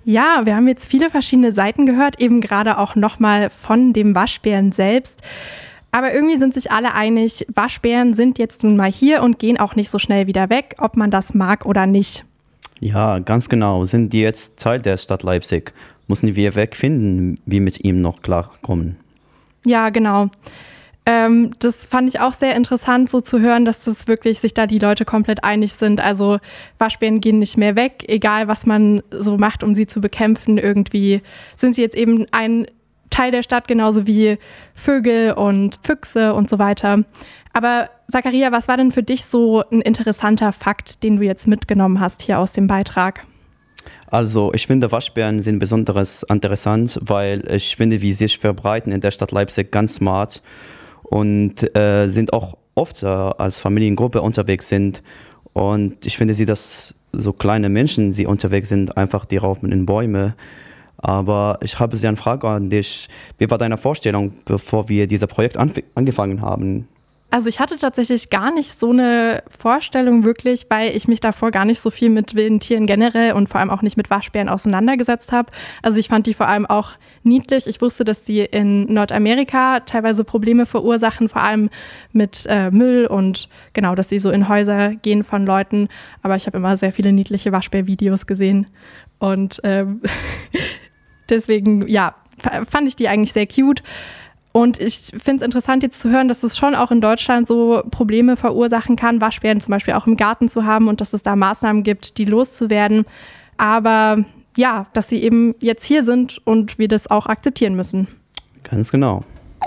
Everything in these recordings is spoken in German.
Ja, wir haben jetzt viele verschiedene Seiten gehört, eben gerade auch nochmal von dem Waschbären selbst. Aber irgendwie sind sich alle einig, Waschbären sind jetzt nun mal hier und gehen auch nicht so schnell wieder weg, ob man das mag oder nicht. Ja, ganz genau. Sind die jetzt Teil der Stadt Leipzig? Müssen wir wegfinden, wie mit ihm noch klarkommen? Ja, genau. Das fand ich auch sehr interessant, so zu hören, dass das wirklich sich da die Leute komplett einig sind. Also Waschbären gehen nicht mehr weg, egal was man so macht, um sie zu bekämpfen. Irgendwie sind sie jetzt eben ein Teil der Stadt, genauso wie Vögel und Füchse und so weiter. Aber Zakaria, was war denn für dich so ein interessanter Fakt, den du jetzt mitgenommen hast hier aus dem Beitrag? Also ich finde, Waschbären sind besonders interessant, weil ich finde, wie sie sich verbreiten in der Stadt Leipzig ganz smart und sind auch oft als Familiengruppe unterwegs sind. Und ich finde dass so kleine Menschen, die unterwegs sind, einfach die rauben in Bäume. Aber ich habe eine Frage an dich. Wie war deine Vorstellung, bevor wir dieses Projekt angefangen haben? Also ich hatte tatsächlich gar nicht so eine Vorstellung wirklich, weil ich mich davor gar nicht so viel mit wilden Tieren generell und vor allem auch nicht mit Waschbären auseinandergesetzt habe. Also ich fand die vor allem auch niedlich. Ich wusste, dass die in Nordamerika teilweise Probleme verursachen, vor allem mit Müll und genau, dass sie so in Häuser gehen von Leuten. Aber ich habe immer sehr viele niedliche Waschbär-Videos gesehen und deswegen, ja, fand ich die eigentlich sehr cute. Und ich finde es interessant jetzt zu hören, dass es schon auch in Deutschland so Probleme verursachen kann, Waschbären zum Beispiel auch im Garten zu haben und dass es da Maßnahmen gibt, die loszuwerden. Aber ja, dass sie eben jetzt hier sind und wir das auch akzeptieren müssen. Ganz genau.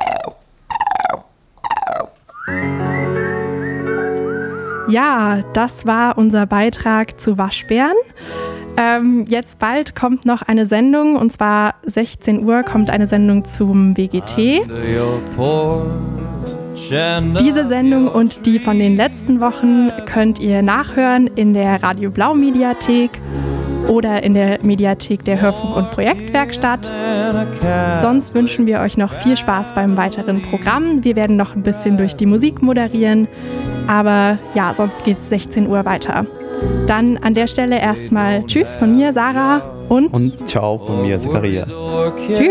Ja, das war unser Beitrag zu Waschbären. Jetzt bald kommt noch eine Sendung, und zwar 16 Uhr kommt eine Sendung zum WGT. Diese Sendung und die von den letzten Wochen könnt ihr nachhören in der Radio Blau Mediathek oder in der Mediathek der Hörfunk- und Projektwerkstatt. Sonst wünschen wir euch noch viel Spaß beim weiteren Programm. Wir werden noch ein bisschen durch die Musik moderieren, aber ja, sonst geht es 16 Uhr weiter. Dann an der Stelle erstmal Tschüss von mir, Sarah, und ciao von mir, Zakaria. Tschüss.